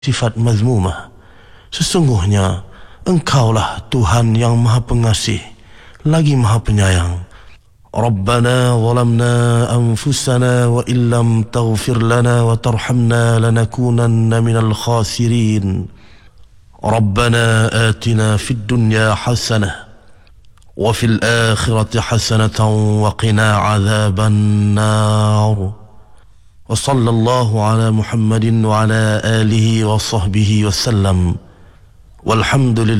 sifat mazmumah. Sesungguhnya Engkaulah Tuhan yang Maha Pengasih lagi Maha Penyayang. Rabbana zalamna anfusana wa illam taghfir lana wa tarhamna lanakunanna minal khasirin. Rabbana atina fid dunya hasanah wa fil akhirati hasanatan wa qina adzaban nar. Wa sallallahu ala Muhammadin wa ala alihi wa sahbihi wa sallam. Walhamdulillah.